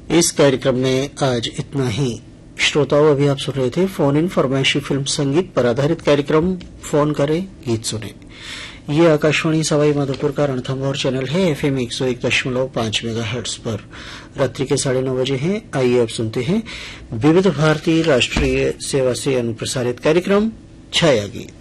इस कार्यक्रम में आज इतना ही। श्रोताओं, अभी आप सुन रहे थे फोन इन फरमाइशी फिल्म संगीत पर आधारित कार्यक्रम फोन करें गीत सुने। ये आकाशवाणी सवाई माधोपुर का रणथंभौर चैनल है, FM 101.5 मेगाहर्ट्ज पर। रात्रि के 9:30 बजे हैं। आइए अब सुनते हैं विविध भारती राष्ट्रीय सेवा से अनुप्रसारित कार्यक्रम छाया गीत।